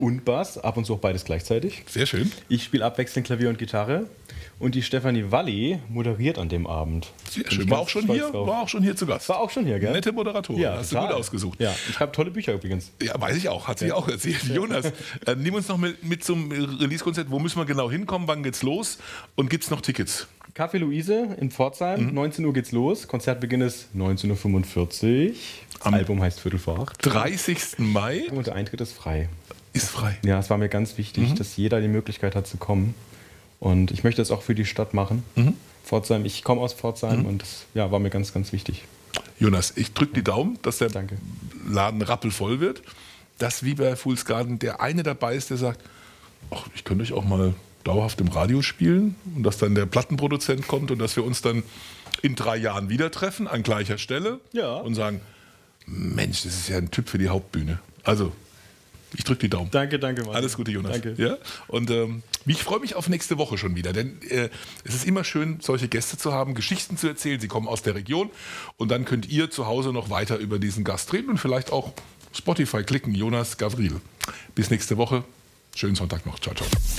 und Bass, ab und zu auch beides gleichzeitig. Sehr schön. Ich spiele abwechselnd Klavier und Gitarre und die Stefanie Walli moderiert an dem Abend. Sehr schön. War auch schon hier zu Gast. War auch schon hier, gell? Nette Moderatorin, Ja, hast total. du gut ausgesucht. Ja, ich schreibe tolle Bücher übrigens. Ja, weiß ich auch, hat sie auch erzählt. Jonas, nimm uns noch mit zum Release-Konzert. Wo müssen wir genau hinkommen? Wann geht's los? Und gibt es noch Tickets? Café Luise in Pforzheim, 19 Uhr geht's los. Konzertbeginn ist 19.45 Uhr. Das Album heißt Viertel vor 8. 30. Mai. Und der Eintritt ist frei. Ist frei. Ja, es war mir ganz wichtig, dass jeder die Möglichkeit hat zu kommen. Und ich möchte es auch für die Stadt machen. Pforzheim, ich komme aus Pforzheim und das war mir ganz, ganz wichtig. Jonas, ich drücke die Daumen, dass der Danke. Laden rappelvoll wird. Dass wie bei Fool's Garden der eine dabei ist, der sagt, ach, ich könnte euch auch mal dauerhaft im Radio spielen. Und dass dann der Plattenproduzent kommt und dass wir uns dann in 3 Jahren wieder treffen, an gleicher Stelle. Ja. Und sagen, Mensch, das ist ja ein Typ für die Hauptbühne. Also, ich drücke die Daumen. Danke, Martin. Alles Gute, Jonas. Danke. Ja? Und ich freue mich auf nächste Woche schon wieder, denn es ist immer schön, solche Gäste zu haben, Geschichten zu erzählen. Sie kommen aus der Region und dann könnt ihr zu Hause noch weiter über diesen Gast reden und vielleicht auch Spotify klicken, Jonas Gavril. Bis nächste Woche. Schönen Sonntag noch. Ciao, ciao.